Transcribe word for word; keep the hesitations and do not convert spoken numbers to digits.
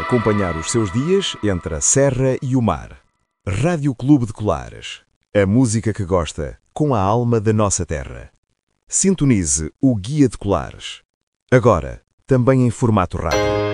acompanhar os seus dias entre a serra e o mar. Rádio Clube de Colares. A música que gosta, com a alma da nossa terra. Sintonize o Guia de Colares. Agora, também em formato rádio.